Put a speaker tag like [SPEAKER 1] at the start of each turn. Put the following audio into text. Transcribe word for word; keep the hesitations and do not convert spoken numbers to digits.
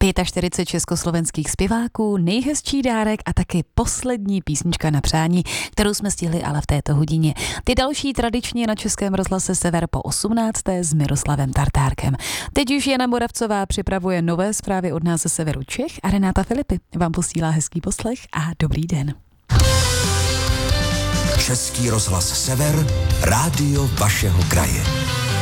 [SPEAKER 1] čtyřicet pět československých zpěváků, nejhezčí dárek a taky poslední písnička na přání, kterou jsme stihli ale v této hodině. Ty další tradičně na Českém rozhlase Sever po osmnácté s Miroslavem Tartárkem. Teď už Jana Moravcová připravuje nové zprávy od nás ze severu Čech a Renáta Filipy vám posílá hezký poslech a dobrý den.
[SPEAKER 2] Český rozhlas Sever, rádio vašeho kraje.